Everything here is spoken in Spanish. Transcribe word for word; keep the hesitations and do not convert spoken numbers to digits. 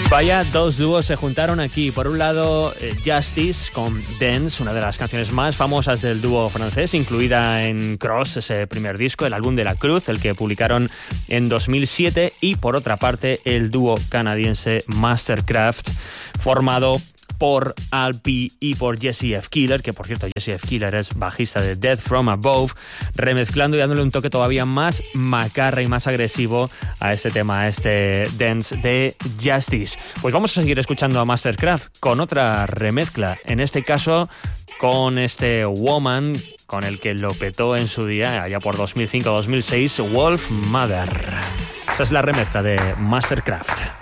Vaya, dos dúos se juntaron aquí. Por un lado, eh, Justice con Dance, una de las canciones más famosas del dúo francés, incluida en Cross, ese primer disco, el álbum de la Cruz, el que publicaron en dos mil siete. Y por otra parte, el dúo canadiense Mastercraft, formado por Alpi y por Jesse F. Killer, que por cierto Jesse F. Killer es bajista de Death From Above, remezclando y dándole un toque todavía más macarra y más agresivo a este tema, a este dance de Justice. Pues vamos a seguir escuchando a Mastercraft con otra remezcla, en este caso con este Woman, con el que lo petó en su día, allá por dos mil cinco dos mil seis, Wolf Mother. Esta es la remezcla de Mastercraft.